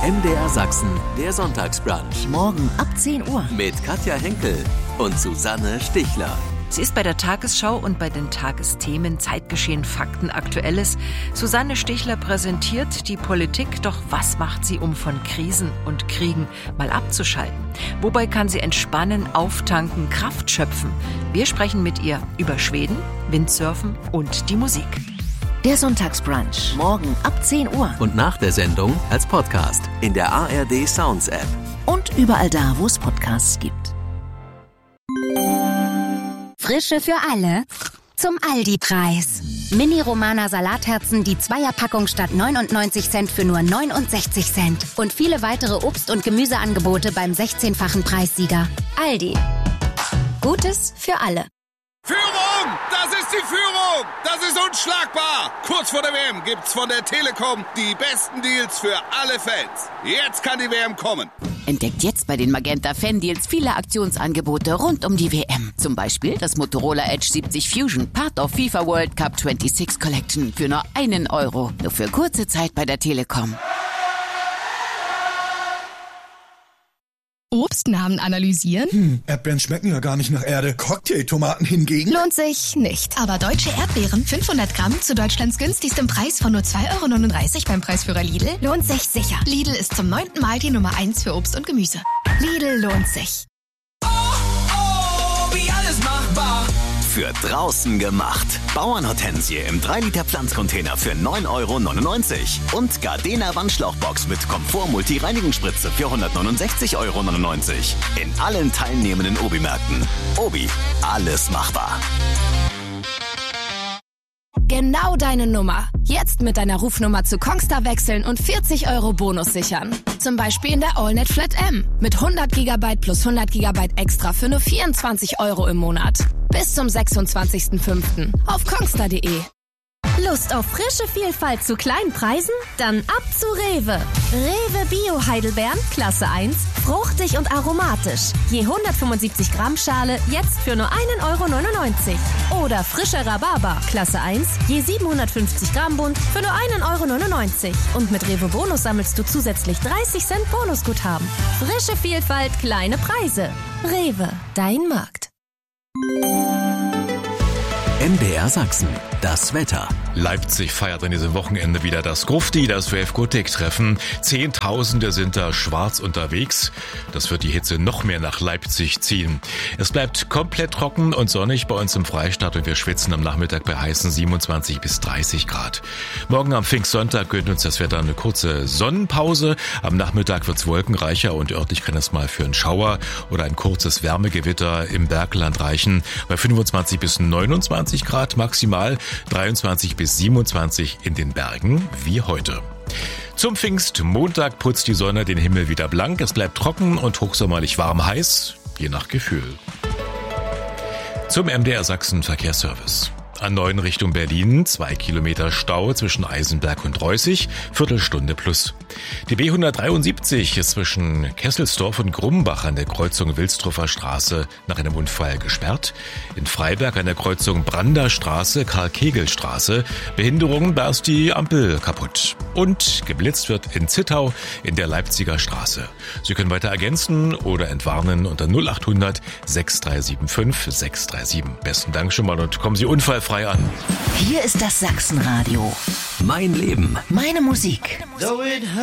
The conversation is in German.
MDR Sachsen, der Sonntagsbrunch. Morgen ab 10 Uhr. Mit Katja Henkel und Susanne Stichler. Sie ist bei der Tagesschau und bei den Tagesthemen Zeitgeschehen, Fakten, Aktuelles. Susanne Stichler präsentiert die Politik, doch was macht sie, um von Krisen und Kriegen mal abzuschalten? Wobei kann sie entspannen, auftanken, Kraft schöpfen? Wir sprechen mit ihr über Schweden, Windsurfen und die Musik. Der Sonntagsbrunch. Morgen ab 10 Uhr. Und nach der Sendung als Podcast in der ARD Sounds App. Und überall da, wo es Podcasts gibt. Frische für alle zum Aldi-Preis. Mini-Romana Salatherzen, die Zweierpackung statt 99 Cent für nur 69 Cent. Und viele weitere Obst- und Gemüseangebote beim 16-fachen Preissieger. Aldi. Gutes für alle. Führung! Das ist die Führung! Das ist unschlagbar! Kurz vor der WM gibt's von der Telekom die besten Deals für alle Fans. Jetzt kann die WM kommen. Entdeckt jetzt bei den Magenta Fan-Deals viele Aktionsangebote rund um die WM. Zum Beispiel das Motorola Edge 70 Fusion, Part of FIFA World Cup 26 Collection für nur €1. Nur für kurze Zeit bei der Telekom. Obstnamen analysieren? Erdbeeren schmecken ja gar nicht nach Erde. Cocktailtomaten hingegen? Lohnt sich nicht. Aber deutsche Erdbeeren, 500 Gramm zu Deutschlands günstigstem Preis von nur €2,39 beim Preisführer Lidl, lohnt sich sicher. Lidl ist zum 9. Mal die Nummer 1 für Obst und Gemüse. Lidl lohnt sich. Wie alles machbar. Für draußen gemacht. Bauernhortensie im 3-Liter Pflanzcontainer für €9,99. Und Gardena Wandschlauchbox mit Komfort-Multi-Reinigungsspritze für €169,99. In allen teilnehmenden Obi-Märkten. Obi, alles machbar. Genau deine Nummer. Jetzt mit deiner Rufnummer zu Kongstar wechseln und €40 Bonus sichern. Zum Beispiel in der AllNet Flat M. Mit 100 GB plus 100 GB extra für nur €24 im Monat. Bis zum 26.05. auf kongstar.de. Lust auf frische Vielfalt zu kleinen Preisen? Dann ab zu Rewe. Rewe Bio Heidelbeeren, Klasse 1, fruchtig und aromatisch. Je 175 Gramm Schale, jetzt für nur €1,99. Oder frischer Rhabarber, Klasse 1, je 750 Gramm Bund, für nur €1,99. Und mit Rewe Bonus sammelst du zusätzlich 30 Cent Bonusguthaben. Frische Vielfalt, kleine Preise. Rewe, dein Markt. MDR Sachsen, das Wetter. Leipzig feiert an diesem Wochenende wieder das Grufti, das WF-Gotik-Treffen. Zehntausende sind da schwarz unterwegs. Das wird die Hitze noch mehr nach Leipzig ziehen. Es bleibt komplett trocken und sonnig bei uns im Freistaat und wir schwitzen am Nachmittag bei heißen 27 bis 30 Grad. Morgen am Pfingstsonntag gönnt uns das Wetter eine kurze Sonnenpause. Am Nachmittag wird's wolkenreicher und örtlich kann es mal für einen Schauer oder ein kurzes Wärmegewitter im Bergland reichen. Bei 25 bis 29 Grad maximal, 23 bis 27 in den Bergen wie heute. Zum Pfingstmontag putzt die Sonne den Himmel wieder blank. Es bleibt trocken und hochsommerlich warm heiß, je nach Gefühl. Zum MDR Sachsen Verkehrsservice. A9 Richtung Berlin, 2 Kilometer Stau zwischen Eisenberg und Reußig, Viertelstunde plus. Die B173 ist zwischen Kesselsdorf und Grumbach an der Kreuzung Wilsdruffer Straße nach einem Unfall gesperrt. In Freiberg an der Kreuzung Brander Straße, Karl-Kegel-Straße, Behinderungen, da ist die Ampel kaputt. Und geblitzt wird in Zittau in der Leipziger Straße. Sie können weiter ergänzen oder entwarnen unter 0800 6375 637. Besten Dank schon mal und kommen Sie unfallfrei an. Hier ist das Sachsenradio. Mein Leben. Meine Musik.